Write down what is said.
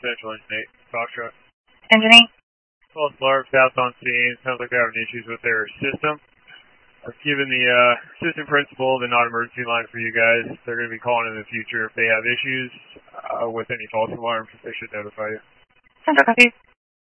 Central Engine 8, Foxtrot. Engine 8. False alarm, south on scene. Sounds like they're having issues with their system. I've given the assistant principal the non-emergency line for you guys. They're going to be calling in the future if they have issues with any false alarms. They should notify you. Central copy.